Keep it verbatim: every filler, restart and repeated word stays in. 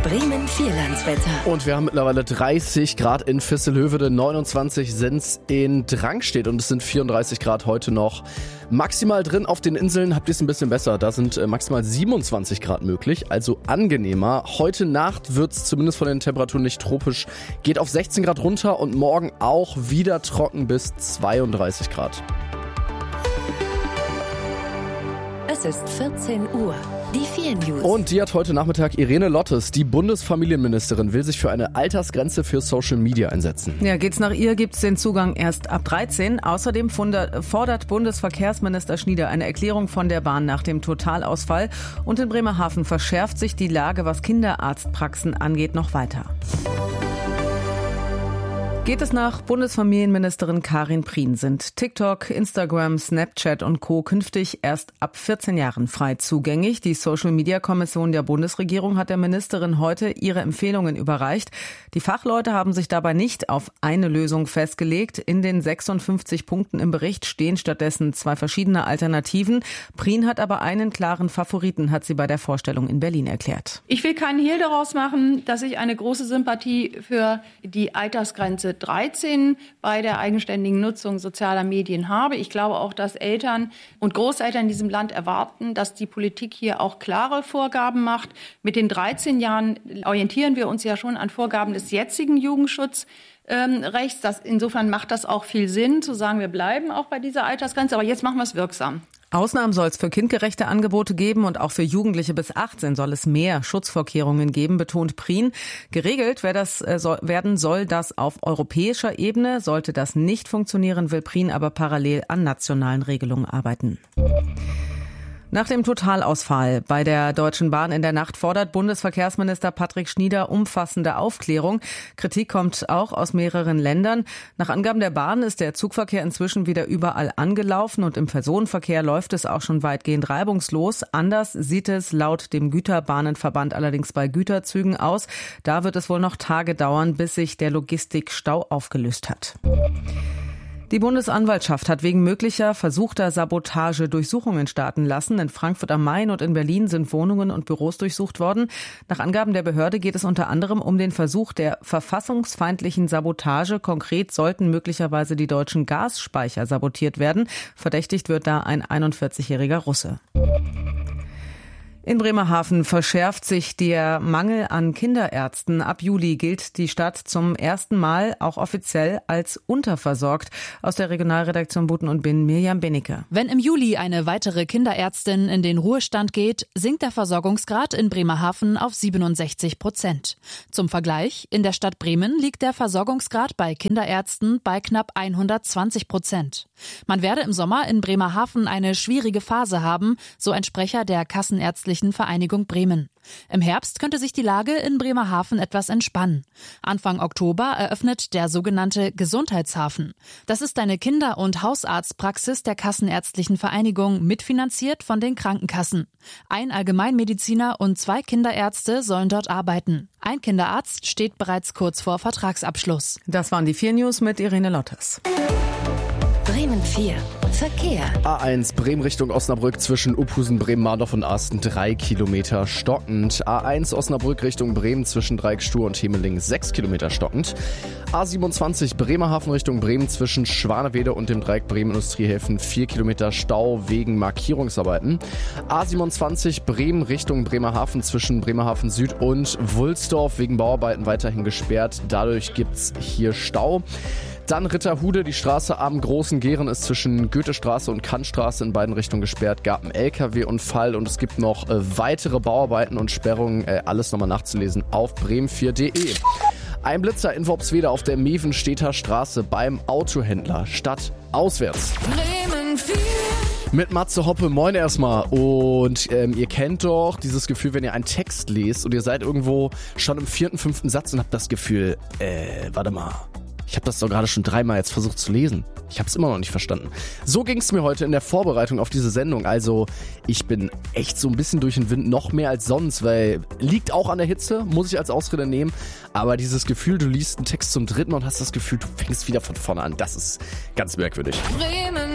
Bremen Vierlandswetter. Und wir haben mittlerweile dreißig Grad in Visselhövede, neunundzwanzig sind's in Drangstedt und es sind vierunddreißig Grad heute noch. Maximal drin auf den Inseln habt ihr es ein bisschen besser. Da sind äh, maximal siebenundzwanzig Grad möglich, also angenehmer. Heute Nacht wird's zumindest von den Temperaturen nicht tropisch. Geht auf sechzehn Grad runter und morgen auch wieder trocken bis zweiunddreißig Grad. Es ist vierzehn Uhr. Die vier News. Und die hat heute Nachmittag Irene Lottes, die Bundesfamilienministerin, will sich für eine Altersgrenze für Social Media einsetzen. Ja, geht's nach ihr, gibt's den Zugang erst ab dreizehn. Außerdem fordert Bundesverkehrsminister Schnieder eine Erklärung von der Bahn nach dem Totalausfall. Und in Bremerhaven verschärft sich die Lage, was Kinderarztpraxen angeht, noch weiter. Geht es nach Bundesfamilienministerin Karin Prien, sind TikTok, Instagram, Snapchat und Co. künftig erst ab vierzehn Jahren frei zugänglich. Die Social-Media-Kommission der Bundesregierung hat der Ministerin heute ihre Empfehlungen überreicht. Die Fachleute haben sich dabei nicht auf eine Lösung festgelegt. In den sechsundfünfzig Punkten im Bericht stehen stattdessen zwei verschiedene Alternativen. Prien hat aber einen klaren Favoriten, hat sie bei der Vorstellung in Berlin erklärt. Ich will keinen Hehl daraus machen, dass ich eine große Sympathie für die Altersgrenze dreizehn bei der eigenständigen Nutzung sozialer Medien habe. Ich glaube auch, dass Eltern und Großeltern in diesem Land erwarten, dass die Politik hier auch klare Vorgaben macht. Mit den dreizehn Jahren orientieren wir uns ja schon an Vorgaben des jetzigen Jugendschutzrechts. Das, insofern macht das auch viel Sinn, zu sagen, wir bleiben auch bei dieser Altersgrenze. Aber jetzt machen wir es wirksam. Ausnahmen soll es für kindgerechte Angebote geben und auch für Jugendliche bis achtzehn soll es mehr Schutzvorkehrungen geben, betont Prien. Geregelt wer das, äh, soll, werden soll das auf europäischer Ebene. Sollte das nicht funktionieren, will Prien aber parallel an nationalen Regelungen arbeiten. Nach dem Totalausfall bei der Deutschen Bahn in der Nacht fordert Bundesverkehrsminister Patrick Schnieder umfassende Aufklärung. Kritik kommt auch aus mehreren Ländern. Nach Angaben der Bahn ist der Zugverkehr inzwischen wieder überall angelaufen und im Personenverkehr läuft es auch schon weitgehend reibungslos. Anders sieht es laut dem Güterbahnenverband allerdings bei Güterzügen aus. Da wird es wohl noch Tage dauern, bis sich der Logistikstau aufgelöst hat. Die Bundesanwaltschaft hat wegen möglicher versuchter Sabotage Durchsuchungen starten lassen. In Frankfurt am Main und in Berlin sind Wohnungen und Büros durchsucht worden. Nach Angaben der Behörde geht es unter anderem um den Versuch der verfassungsfeindlichen Sabotage. Konkret sollten möglicherweise die deutschen Gasspeicher sabotiert werden. Verdächtigt wird da ein einundvierzigjähriger Russe. In Bremerhaven verschärft sich der Mangel an Kinderärzten. Ab Juli gilt die Stadt zum ersten Mal auch offiziell als unterversorgt. Aus der Regionalredaktion Buten und Binnen Mirjam Benecke. Wenn im Juli eine weitere Kinderärztin in den Ruhestand geht, sinkt der Versorgungsgrad in Bremerhaven auf siebenundsechzig Prozent. Zum Vergleich, in der Stadt Bremen liegt der Versorgungsgrad bei Kinderärzten bei knapp hundertzwanzig Prozent. Man werde im Sommer in Bremerhaven eine schwierige Phase haben, so ein Sprecher der Kassenärztlichen Vereinigung Bremen. Im Herbst könnte sich die Lage in Bremerhaven etwas entspannen. Anfang Oktober eröffnet der sogenannte Gesundheitshafen. Das ist eine Kinder- und Hausarztpraxis der Kassenärztlichen Vereinigung, mitfinanziert von den Krankenkassen. Ein Allgemeinmediziner und zwei Kinderärzte sollen dort arbeiten. Ein Kinderarzt steht bereits kurz vor Vertragsabschluss. Das waren die vier News mit Irene Lottes. Bremen vier. Verkehr. A eins Bremen Richtung Osnabrück zwischen Uphusen, Bremen-Marndorf und Arsten drei Kilometer stockend. A eins Osnabrück Richtung Bremen zwischen Dreieckstuhl und Hemeling sechs Kilometer stockend. A siebenundzwanzig Bremerhaven Richtung Bremen zwischen Schwanewede und dem Dreieck Bremen Industriehäfen vier Kilometer Stau wegen Markierungsarbeiten. A siebenundzwanzig Bremen Richtung Bremerhaven zwischen Bremerhaven Süd und Wulsdorf wegen Bauarbeiten weiterhin gesperrt. Dadurch gibt's hier Stau. Dann Ritterhude, die Straße am Großen Gehren ist zwischen Goethestraße und Kantstraße in beiden Richtungen gesperrt. Gab einen L K W-Unfall und es gibt noch äh, weitere Bauarbeiten und Sperrungen. Äh, alles nochmal nachzulesen auf bremen vier punkt de. Ein Blitzer in Worpswede auf der Mevenstedter Straße beim Autohändler. Stadt auswärts. Bremen vier. Mit Matze Hoppe, moin erstmal. Und ähm, ihr kennt doch dieses Gefühl, wenn ihr einen Text lest und ihr seid irgendwo schon im vierten, fünften Satz und habt das Gefühl, äh, warte mal. Ich habe das doch gerade schon dreimal jetzt versucht zu lesen. Ich habe es immer noch nicht verstanden. So ging es mir heute in der Vorbereitung auf diese Sendung. Also ich bin echt so ein bisschen durch den Wind, noch mehr als sonst, weil liegt auch an der Hitze, muss ich als Ausrede nehmen. Aber dieses Gefühl, du liest einen Text zum dritten und hast das Gefühl, du fängst wieder von vorne an, das ist ganz merkwürdig. Bremen.